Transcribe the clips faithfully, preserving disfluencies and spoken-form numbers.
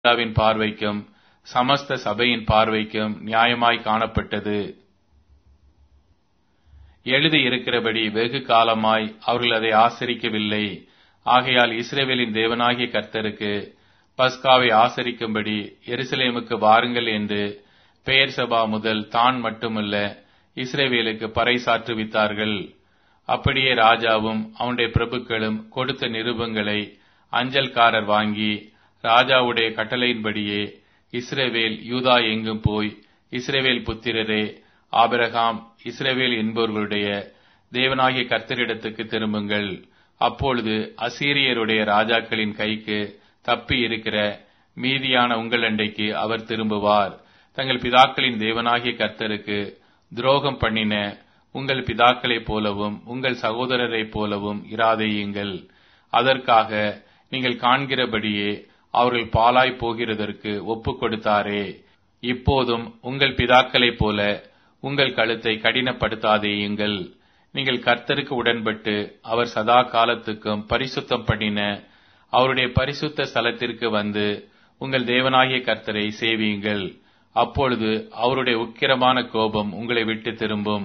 ராஜாவின் பார்வைக்கும் சமஸ்த சபையின் பார்வைக்கும் நியாயமாய் காணப்பட்டது. எழுதி இருக்கிறபடி வெகு காலமாய் அவர்கள் அதை ஆசரிக்கவில்லை. ஆகையால் இஸ்ரவேலின் தேவனாகிய கர்த்தருக்கு பஸ்காவை ஆசரிக்கும்படி எருசலேமுக்கு வாருங்கள் என்று பெயர்சபா முதல் தான் மட்டுமல்ல இஸ்ரவேலுக்கு பறைசாற்றுவித்தார்கள். அப்படியே ராஜாவும் அவனுடைய பிரபுக்களும் கொடுத்த நிருபங்களை அஞ்சல்காரர் வாங்கி ராஜாவுடைய கட்டளையின்படியே இஸ்ரவேல் யூதா எங்கும் போய், இஸ்ரவேல் புத்திரரே, ஆபிரகாம் இஸ்ரவேல் என்பவர்களுடைய தேவனாகிய கர்த்தரிடத்துக்கு திரும்புங்கள். அப்பொழுது அசீரியருடைய ராஜாக்களின் கைக்கு தப்பி இருக்கிற மீதியான உங்கள் அண்டைக்கு அவர் திரும்புவார். தங்கள் பிதாக்களின் தேவனாகிய கர்த்தருக்கு துரோகம் பண்ணின உங்கள் பிதாக்களைப் போலவும் உங்கள் சகோதரரைப் போலவும் இராதேயுங்கள். அதற்காக நீங்கள் காண்கிறபடியே அவர்கள் பாழாய் போகிறதற்கு ஒப்புக் கொடுத்தாரே. இப்போதும் உங்கள் பிதாக்களைப் போல உங்கள் கழுத்தை கடினப்படுத்தாதேயுங்கள். நீங்கள் கர்த்தருக்கு உடன்பட்டு அவர் சதா காலத்துக்கும் பரிசுத்தம் பண்ணின அவருடைய பரிசுத்த ஸ்தலத்திற்கு வந்து உங்கள் தேவனாகிய கர்த்தரை சேவியுங்கள். அப்பொழுது அவருடைய உக்கிரமான கோபம் உங்களை விட்டு திரும்பும்.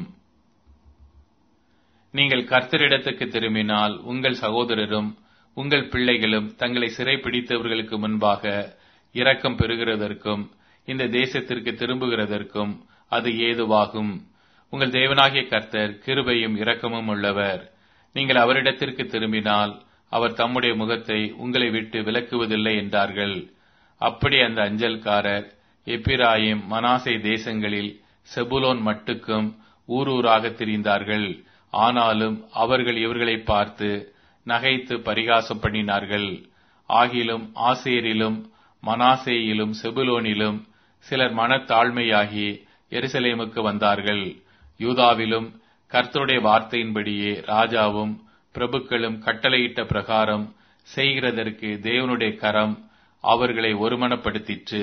நீங்கள் கர்த்தரிடத்துக்கு திரும்பினால் உங்கள் சகோதரரும் உங்கள் பிள்ளைகளும் தங்களை சிறை பிடித்தவர்களுக்கு முன்பாக இரக்கம் பெறுகிறதற்கும் இந்த தேசத்திற்கு திரும்புகிறதற்கும் அது ஏதுவாகும். உங்கள் தேவனாகிய கர்த்தர் கிருபையும் இரக்கமும் உள்ளவர். நீங்கள் அவரிடத்திற்கு திரும்பினால் அவர் தம்முடைய முகத்தை உங்களை விட்டு விலக்குவதில்லை என்றார்கள். அப்படி அந்த அஞ்சல்காரர் எப்பிராயிம் மனாசே தேசங்களில் செபுலோன் மட்டுக்கும் ஊர் ஊராக திரிந்தார்கள். ஆனாலும் அவர்கள் இவர்களை பார்த்து நகைத்து பரிகாசம் பண்ணினார்கள். ஆகிலும் ஆசேரிலும் மனாசேயிலும் செபுலோனிலும் சிலர் மனத்தாழ்மையாகி எருசலேமுக்கு வந்தார்கள். யூதாவிலும் கர்த்தருடைய வார்த்தையின்படியே ராஜாவும் பிரபுக்களும் கட்டளையிட்ட பிரகாரம் செய்கிறதற்கு தேவனுடைய கரம் அவர்களை ஒருமனப்படுத்திற்று.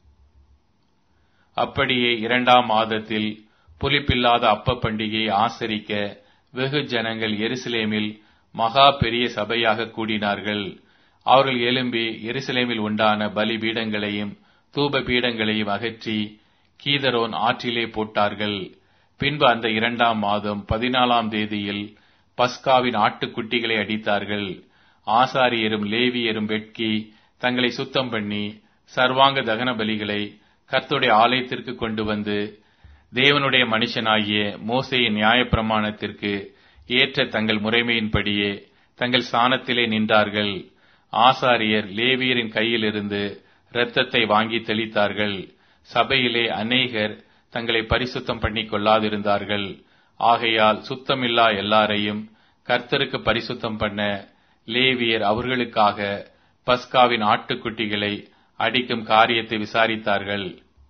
அப்படியே இரண்டாம் மாதத்தில் புலிப்பில்லாத அப்ப பண்டிகையை ஆசரிக்க வெகு ஜனங்கள் எருசலேமில் மகா பெரிய சபையாக கூடினார்கள். அவர்கள் எழும்பி எருசலேமில் உண்டான பலி பீடங்களையும் தூப பீடங்களையும் அகற்றி கீதரோன் ஆற்றிலே போட்டார்கள். பின்பு அந்த இரண்டாம் மாதம் பதினாலாம் தேதியில் பஸ்காவின் ஆட்டுக்குட்டிகளை அடித்தார்கள். ஆசாரியரும் லேவியரும் வெட்கி தங்களை சுத்தம் பண்ணி சர்வாங்க தகன பலிகளை கர்த்தருடைய ஆலயத்திற்கு கொண்டு வந்து தேவனுடைய மனுஷனாகிய மோசேயின் நியாயப்பிரமாணத்திற்கு ஏற்ற தங்கள் முறைமையின்படியே தங்கள் ஸ்தானத்திலே நின்றார்கள். ஆசாரியர் லேவியரின் கையிலிருந்து இரத்தத்தை வாங்கி தெளித்தார்கள். சபையிலே அநேகர் தங்களை பரிசுத்தம் பண்ணி கொள்ளாதிருந்தார்கள். ஆகையால் சுத்தமில்லா எல்லாரையும் கர்த்தருக்கு பரிசுத்தம் பண்ண லேவியர் அவர்களுக்காக பஸ்காவின் ஆட்டுக்குட்டிகளை அடிக்கும் காரியத்தை விசாரித்தார்கள்.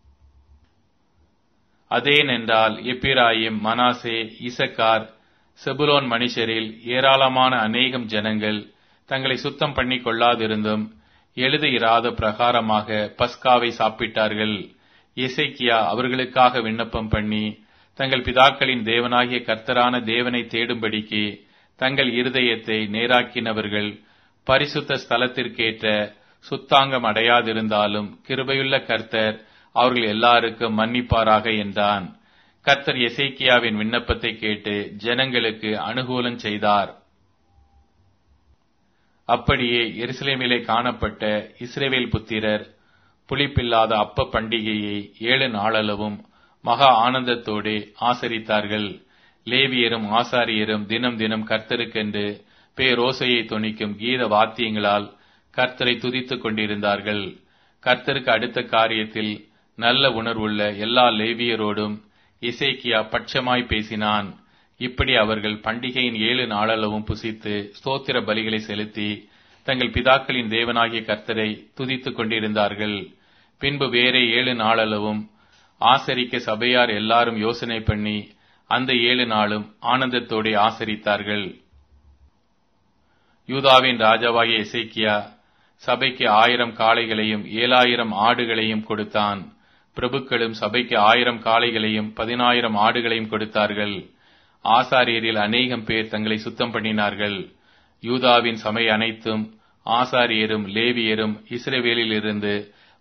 அதேனென்றால் எப்பிராயிம் மனாசே இசக்கார் செபுலோன் மனுஷரில் ஏராளமான அநேகம் ஜனங்கள் தங்களை சுத்தம் பண்ணி கொள்ளாதிருந்தும் எழுதியிராத பிரகாரமாக பஸ்காவை சாப்பிட்டார்கள். எசேக்கியா அவர்களுக்காக விண்ணப்பம் பண்ணி தங்கள் பிதாக்களின் தேவனாகிய கர்த்தரான தேவனை தேடும்படிக்கு தங்கள் இருதயத்தை நேராக்கினவர்கள் பரிசுத்த ஸ்தலத்திற்கேற்ற சுத்தாங்கம் அடையாதிருந்தாலும் கிருபையுள்ள கர்த்தர் அவர்கள் எல்லாருக்கும் மன்னிப்பாராக என்றான். கர்த்தர் எசேக்கியாவின் விண்ணப்பத்தை கேட்டு ஜனங்களுக்கு அனுகூலம் செய்தார். அப்படியே எருசலேமிலே காணப்பட்ட இஸ்ரவேல் புத்திரர் புளிப்பில்லாத அப்ப பண்டிகையை ஏழு நாளளவும் மகா ஆனந்தத்தோடு ஆசரித்தார்கள். லேவியரும் ஆசாரியரும் தினம் தினம் கர்த்தருக்கென்று பேரோசையை தொனிக்கும் கீத வாத்தியங்களால் கர்த்தரை துதித்துக் கொண்டிருந்தார்கள். கர்த்தருக்கு அடுத்த காரியத்தில் நல்ல உணர்வுள்ள எல்லா லேவியரோடும் எசேக்கியா பட்சமாய் பேசினான். இப்படி அவர்கள் பண்டிகையின் ஏழு நாளளவும் புசித்து ஸ்தோத்திர பலிகளை செலுத்தி தங்கள் பிதாக்களின் தேவனாகிய கர்த்தரை துதித்துக் கொண்டிருந்தார்கள். பின்பு வேறே ஏழு நாளளவும் ஆசரிக்க சபையார் எல்லாரும் யோசனை பண்ணி அந்த ஏழு நாளும் ஆனந்தத்தோடு ஆசரித்தார்கள். யூதாவின் ராஜாவாகிய எசேக்கியா சபைக்கு ஆயிரம் காளைகளையும் ஏழாயிரம் ஆடுகளையும் கொடுத்தான். பிரபுக்களும் சபைக்கு ஆயிரம் காளைகளையும் பதினாயிரம் ஆடுகளையும் கொடுத்தார்கள். ஆசாரியரில் அநேகம் பேர் தங்களை சுத்தம் பண்ணினார்கள். யூதாவின் சபை அனைத்தும் ஆசாரியரும் லேவியரும் இஸ்ரவேலில் இருந்து